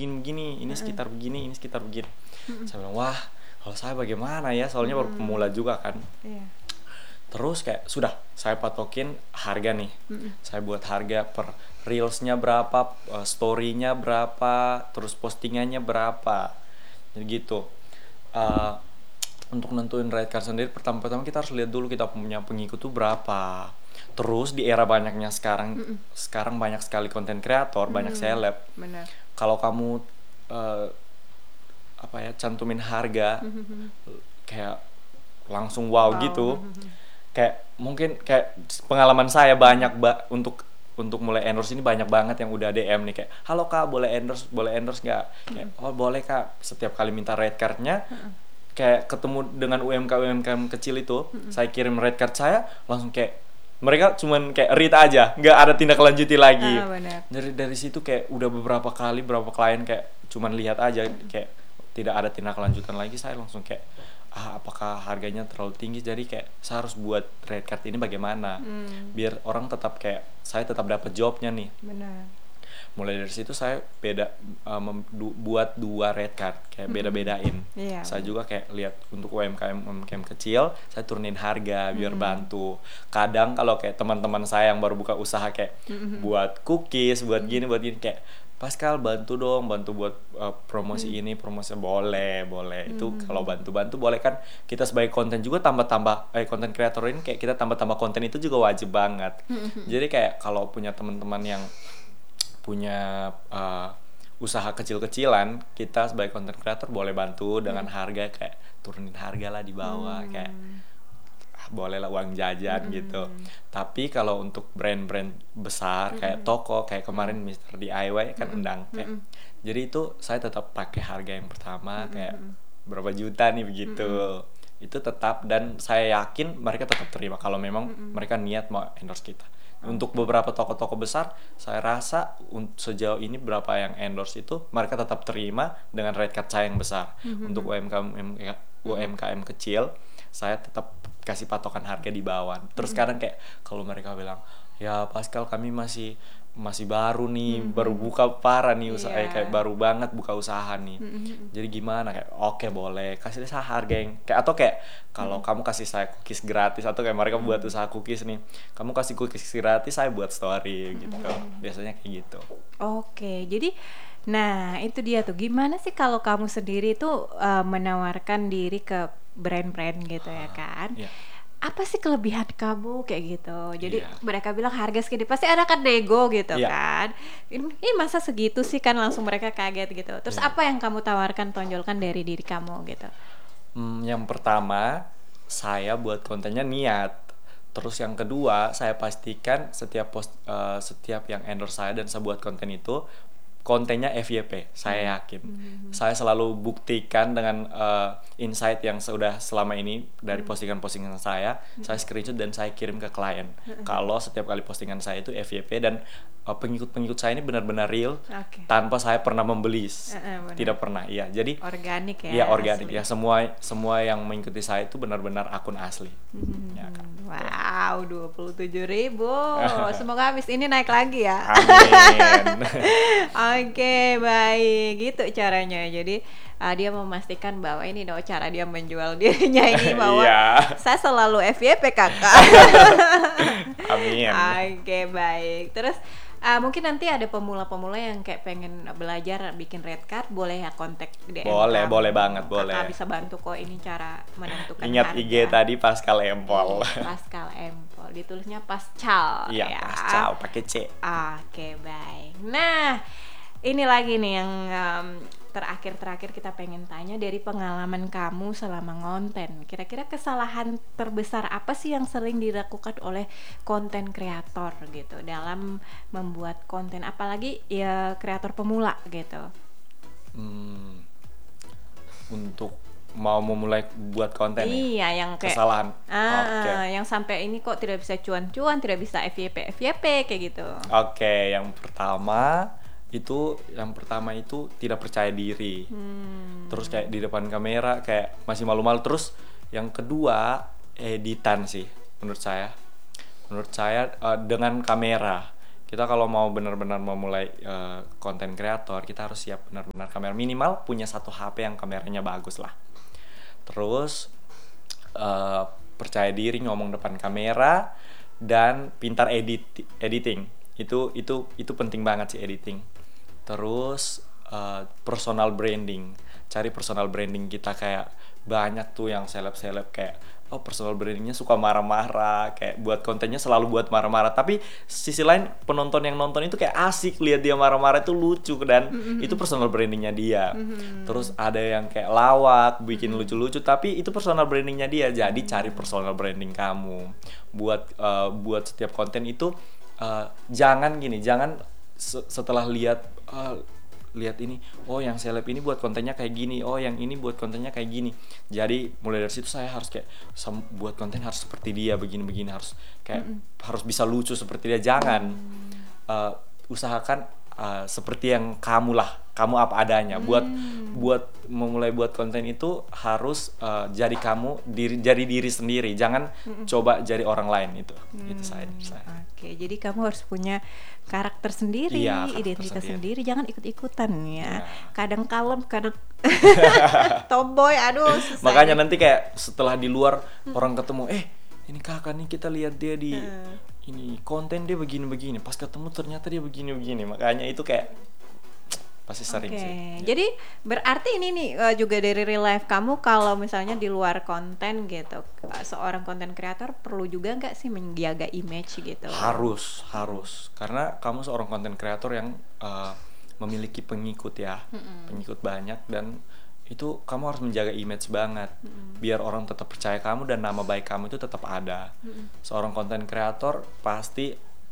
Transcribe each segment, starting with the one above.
begini, ini sekitar begini, ini sekitar begini. Saya bilang, wah kalau saya bagaimana ya, soalnya baru pemula juga kan. Terus kayak sudah saya patokin harga nih. Saya buat harga per reelsnya berapa, storynya berapa, terus postingannya berapa. Jadi gitu. Untuk nentuin rate card sendiri, pertama-tama kita harus lihat dulu kita punya pengikut tuh berapa. Terus di era banyaknya sekarang banyak sekali konten kreator, banyak seleb. Kalau kamu cantumin harga kayak langsung wow gitu. Kayak mungkin kayak pengalaman saya banyak untuk mulai endorse ini banyak banget yang udah DM nih kayak, halo kak, boleh endorse nggak? Kayak, oh boleh kak. Setiap kali minta rate cardnya, kayak ketemu dengan UMKM kecil itu, saya kirim rate card saya, langsung kayak mereka cuman kayak read aja, nggak ada tindak lanjuti lagi. Dari situ kayak udah beberapa klien kayak cuman lihat aja, kayak tidak ada tindak lanjutan lagi. Saya langsung kayak apakah harganya terlalu tinggi, jadi kayak saya harus buat rate card ini bagaimana biar orang tetap kayak saya tetap dapat jobnya nih. Mulai dari situ saya buat 2 rate card kayak beda-bedain. Saya juga kayak lihat untuk UMKM kecil saya turunin harga biar bantu. Kadang kalau kayak teman-teman saya yang baru buka usaha kayak buat cookies, buat gini kayak, Pascal bantu buat promosi ini, promosi boleh. Itu kalau bantu boleh kan, kita sebagai konten juga konten kreator ini kayak kita tambah konten itu juga wajib banget. Jadi kayak kalau punya teman-teman yang punya usaha kecil-kecilan, kita sebagai konten kreator boleh bantu dengan harga kayak turunin harga lah di bawah kayak boleh lah uang jajan gitu. Tapi kalau untuk brand-brand besar kayak toko, kayak kemarin Mr. DIY kan undang kayak, jadi itu saya tetap pakai harga yang pertama kayak berapa juta nih begitu. Itu tetap, dan saya yakin mereka tetap terima kalau memang mereka niat mau endorse kita. Untuk beberapa toko-toko besar, saya rasa sejauh ini berapa yang endorse itu mereka tetap terima dengan rate card saya yang besar. Untuk UMKM kecil, saya tetap kasih patokan harga di bawah. Terus kadang kayak kalau mereka bilang, ya Pascal kami masih baru nih, baru buka parah nih usaha, kayak baru banget buka usaha nih. Jadi gimana, kayak oke, boleh kasih saya harga yang kayak, atau kayak kalau kamu kasih saya cookies gratis, atau kayak mereka buat usaha cookies nih, kamu kasih cookies gratis, saya buat story gitu. Biasanya kayak gitu. Oke, jadi nah itu dia tuh, gimana sih kalau kamu sendiri tuh menawarkan diri ke brand-brand gitu ya kan? Apa sih kelebihan kamu kayak gitu? Jadi mereka bilang harga segini, pasti ada kan nego gitu kan? Ini masa segitu sih kan, langsung mereka kaget gitu. Terus apa yang kamu tawarkan, tonjolkan dari diri kamu gitu? Yang pertama, saya buat kontennya niat. Terus yang kedua, saya pastikan setiap yang endorse saya dan saya buat konten itu kontennya FYP, saya yakin. Saya selalu buktikan dengan insight yang sudah selama ini dari postingan-postingan saya screenshot dan saya kirim ke klien. Kalau setiap kali postingan saya itu FYP dan pengikut-pengikut saya ini benar-benar real, tanpa saya pernah membeli, tidak pernah. Iya, jadi organik ya. Iya, organik ya. Semua yang mengikuti saya itu benar-benar akun asli. Ya, kan? Wow, 27.000. Semoga habis ini naik lagi ya. Amin. Oke, baik. Gitu caranya. Jadi dia memastikan bahwa ini cara dia menjual dirinya ini, bahwa saya selalu FYP kakak. Amin. Oke, baik. Terus mungkin nanti ada pemula-pemula yang kayak pengen belajar bikin red card, boleh ya kontak DM. Boleh banget, boleh. Kakak bisa bantu kok ini cara menentukan Ingat harga. IG tadi Pascal Empol. Pascal Empol, ditulisnya Pascal. Iya, ya. Pascal pakai C. Oke, baik. Nah, ini lagi nih yang terakhir kita pengen tanya, dari pengalaman kamu selama ngonten, kira-kira kesalahan terbesar apa sih yang sering dilakukan oleh konten kreator gitu dalam membuat konten, apalagi ya kreator pemula gitu? Untuk mau memulai buat konten yang kayak kesalahan. Yang sampai ini kok tidak bisa cuan-cuan, tidak bisa FYP kayak gitu. Oke, yang pertama itu tidak percaya diri. Terus kayak di depan kamera kayak masih malu-malu. Terus yang kedua, editan sih menurut saya dengan kamera. kita kalau mau benar-benar memulai konten kreator, kita harus siap benar-benar kamera, minimal punya satu HP yang kameranya bagus lah. Terus percaya diri ngomong depan kamera dan pintar editing. Itu penting banget sih, editing. Terus personal branding. Cari personal branding kita, kayak banyak tuh yang seleb-seleb kayak personal brandingnya suka marah-marah, kayak buat kontennya selalu buat marah-marah, tapi sisi lain penonton yang nonton itu kayak asik lihat dia marah-marah, itu lucu dan itu personal brandingnya dia. Terus ada yang kayak lawak, bikin lucu-lucu, tapi itu personal brandingnya dia. Jadi cari personal branding kamu buat setiap konten itu. Jangan setelah lihat ini, yang seleb ini buat kontennya kayak gini, yang ini buat kontennya kayak gini. Jadi mulai dari situ saya harus kayak buat konten harus seperti dia, begini harus kayak harus bisa lucu seperti dia. Jangan usahakan seperti yang kamu apa adanya. Buat memulai buat konten itu harus jadi jadi diri sendiri. Jangan coba jadi orang lain itu saya. Oke, jadi kamu harus punya karakter sendiri, identitas sendiri. Jangan ikut-ikutan ya. Kadang kalem, kadang tomboy, aduh susah. Makanya nanti kayak setelah di luar orang ketemu, ini kakak nih, kita lihat dia di ini konten dia begini-begini, pas ketemu ternyata dia begini-begini. Makanya itu kayak pasti sering sih. Jadi berarti ini nih juga dari real life kamu, kalau misalnya di luar konten gitu, seorang konten kreator perlu juga nggak sih menjaga image gitu? Harus, karena kamu seorang konten kreator yang memiliki pengikut ya, pengikut banyak, dan itu kamu harus menjaga image banget, biar orang tetap percaya kamu dan nama baik kamu itu tetap ada. Seorang konten kreator pasti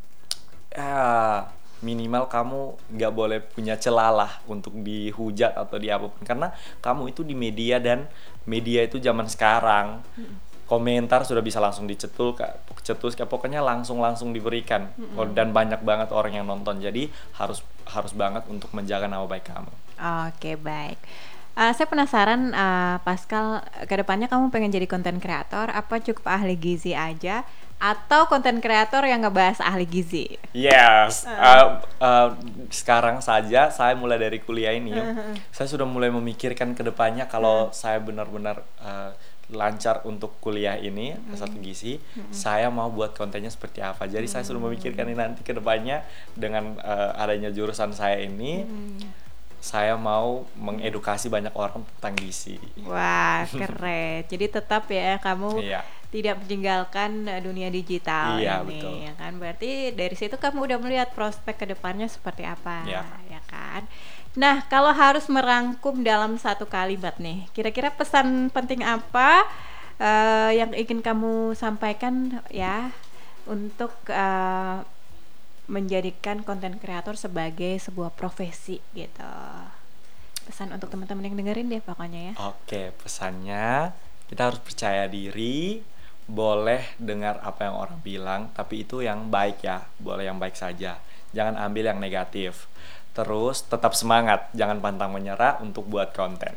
minimal kamu nggak boleh punya celah untuk dihujat atau diapapun, karena kamu itu di media, dan media itu zaman sekarang komentar sudah bisa langsung dicetus, pokoknya langsung diberikan. Dan banyak banget orang yang nonton, jadi harus banget untuk menjaga nama baik kamu. Oke, baik. Saya penasaran, Pascal, kedepannya kamu pengen jadi konten kreator apa cukup ahli gizi aja, atau konten kreator yang ngebahas ahli gizi? Yes, sekarang saja saya mulai dari kuliah ini, saya sudah mulai memikirkan kedepannya kalau saya benar-benar lancar untuk kuliah ini S1 gizi, saya mau buat kontennya seperti apa. Jadi saya sudah memikirkan ini nanti kedepannya dengan adanya jurusan saya ini. Saya mau mengedukasi banyak orang tentang gizi. Wah, keren. Jadi tetap ya kamu tidak meninggalkan dunia digital ini, betul. Ya kan? Berarti dari situ kamu udah melihat prospek kedepannya seperti apa, ya kan? Nah, kalau harus merangkum dalam satu kalimat nih, kira-kira pesan penting apa yang ingin kamu sampaikan ya untuk menjadikan konten kreator sebagai sebuah profesi gitu? Pesan untuk teman-teman yang dengerin deh pokoknya ya. Oke, pesannya kita harus percaya diri, boleh dengar apa yang orang bilang, tapi itu yang baik ya, boleh yang baik saja, jangan ambil yang negatif. Terus tetap semangat, jangan pantang menyerah untuk buat konten.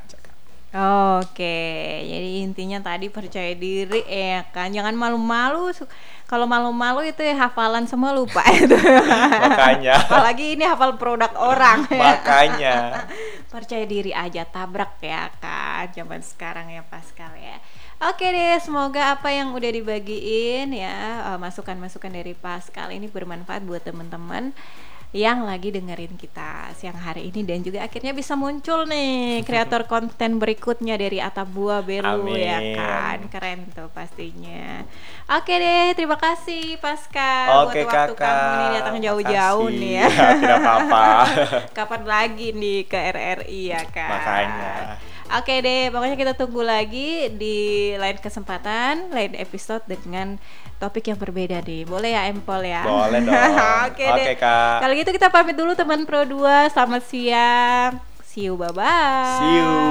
Oke, jadi intinya tadi percaya diri ya kan, jangan malu-malu. Kalau malu-malu itu ya hafalan semua lupa itu. Makanya. Apalagi ini hafal produk orang. Makanya. Percaya diri aja, tabrak ya kan, zaman sekarang ya Pascal ya. Oke deh, semoga apa yang udah dibagiin ya, masukan-masukan dari Pascal ini bermanfaat buat teman-teman yang lagi dengerin kita siang hari ini, dan juga akhirnya bisa muncul nih kreator konten berikutnya dari Atabua Belu. Amin. Ya kan, keren tuh pastinya. Oke deh, terima kasih Pascal buat waktu kamu nih datang jauh-jauh nih ya. Tidak apa-apa. Kapan lagi nih ke RRI ya kan. Makanya. Oke deh, pokoknya kita tunggu lagi di lain kesempatan, lain episode dengan topik yang berbeda nih. Boleh ya Empol ya? Boleh dong. Oke deh. Kak. Kalau gitu kita pamit dulu teman Pro 2. Selamat siang. See you, bye-bye. See you.